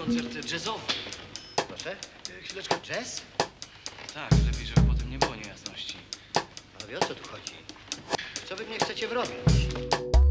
koncert jazzowy. Proszę, chwileczkę, jazz? Tak, lepiej, żeby potem nie było niejasności. Ale wie, o co tu chodzi? Co wy mnie chcecie wrobić?